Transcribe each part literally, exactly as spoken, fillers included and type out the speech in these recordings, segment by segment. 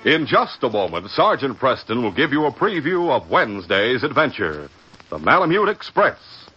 In just a moment, Sergeant Preston will give you a preview of Wednesday's adventure, the Malamute Express.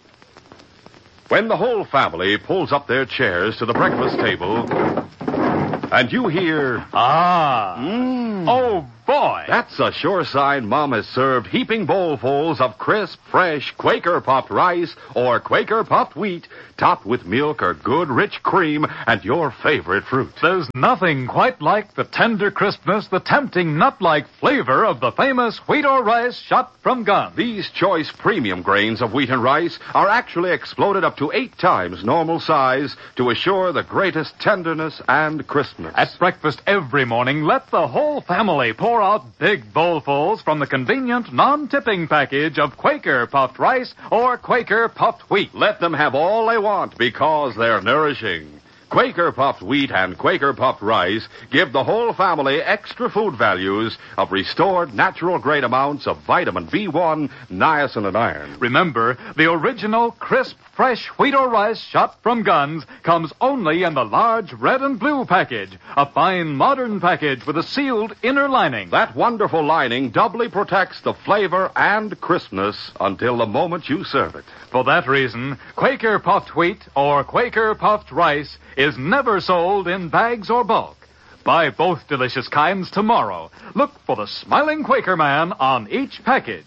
When the whole family pulls up their chairs to the breakfast table, and you hear... Ah! Mmm. Oh, boy! That's a sure sign Mom has served heaping bowlfuls of crisp, fresh, Quaker-puffed rice or Quaker-puffed wheat, topped with milk or good, rich cream and your favorite fruit. There's nothing quite like the tender crispness, the tempting nut-like flavor of the famous wheat or rice shot from guns. These choice premium grains of wheat and rice are actually exploded up to eight times normal size to assure the greatest tenderness and crispness. At breakfast every morning, let the whole family pour out big bowlfuls from the convenient non-tipping package of Quaker puffed rice or Quaker puffed wheat. Let them have all they want because they're nourishing. Quaker puffed wheat and Quaker puffed rice give the whole family extra food values of restored natural grade amounts of vitamin B one, niacin, and iron. Remember, the original crisp, fresh wheat or rice shot from guns comes only in the large red and blue package, a fine modern package with a sealed inner lining. That wonderful lining doubly protects the flavor and crispness until the moment you serve it. For that reason, Quaker puffed wheat or Quaker puffed rice is never sold in bags or bulk. Buy both delicious kinds tomorrow. Look for the smiling Quaker man on each package.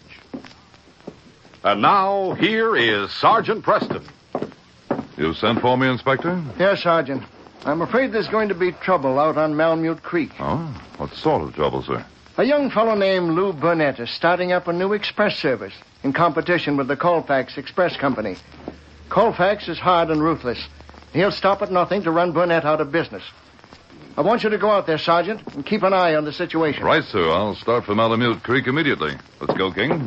And now, here is Sergeant Preston. You sent for me, Inspector? Yes, Sergeant. I'm afraid there's going to be trouble out on Malamute Creek. Oh? What sort of trouble, sir? A young fellow named Lou Burnett is starting up a new express service in competition with the Colfax Express Company. Colfax is hard and ruthless. He'll stop at nothing to run Burnett out of business. I want you to go out there, Sergeant, and keep an eye on the situation. Right, sir. I'll start for Malamute Creek immediately. Let's go, King.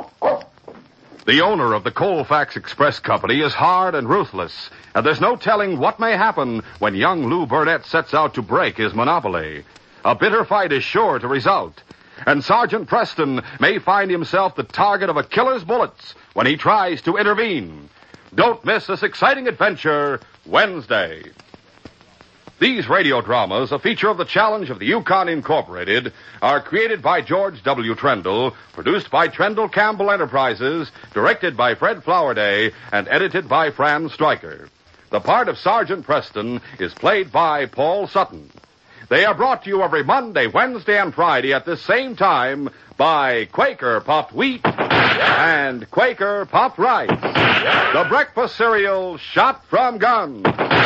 The owner of the Colfax Express Company is hard and ruthless, and there's no telling what may happen when young Lou Burnett sets out to break his monopoly. A bitter fight is sure to result, and Sergeant Preston may find himself the target of a killer's bullets when he tries to intervene. Don't miss this exciting adventure Wednesday. These radio dramas, a feature of the Challenge of the Yukon Incorporated, are created by George W. Trendle, produced by Trendle Campbell Enterprises, directed by Fred Flowerday, and edited by Fran Stryker. The part of Sergeant Preston is played by Paul Sutton. They are brought to you every Monday, Wednesday, and Friday at this same time by Quaker Puffed Wheat and Quaker Puffed Rice, the breakfast cereal shot from guns.